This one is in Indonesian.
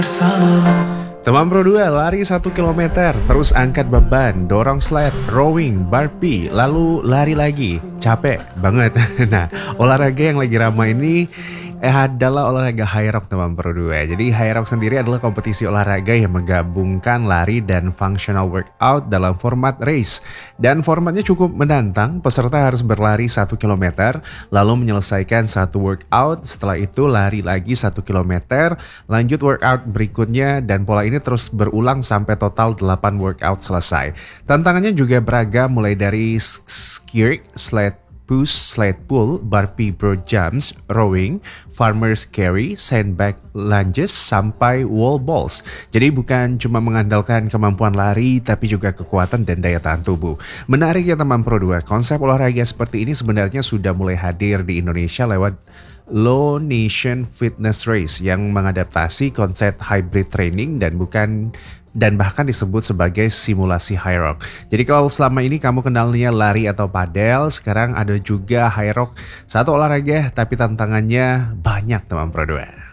Teman Pro 2 lari 1 km, terus angkat beban, dorong sled, rowing, burpee, lalu lari lagi. Capek banget. Nah, olahraga yang lagi ramai ini adalah olahraga high rock teman Pro 2. Jadi high rock sendiri adalah kompetisi olahraga yang menggabungkan lari dan functional workout dalam format race. Dan formatnya cukup menantang, peserta harus berlari 1 km, lalu menyelesaikan satu workout, setelah itu lari lagi 1 km, lanjut workout berikutnya, dan pola ini terus berulang sampai total 8 workout selesai. Tantangannya juga beragam, mulai dari skirt, sled push, sled pull, burpee broad jumps, rowing, farmer's carry, sandbag lunges, sampai wall balls. Jadi bukan cuma mengandalkan kemampuan lari, tapi juga kekuatan dan daya tahan tubuh. Menarik ya teman Pro 2, konsep olahraga seperti ini sebenarnya sudah mulai hadir di Indonesia lewat Low Nation Fitness Race yang mengadaptasi konsep hybrid training dan bahkan disebut sebagai simulasi high rock. Jadi kalau selama ini kamu kenalnya lari atau padel, sekarang ada juga high rock, satu olahraga tapi tantangannya banyak teman Pro 2.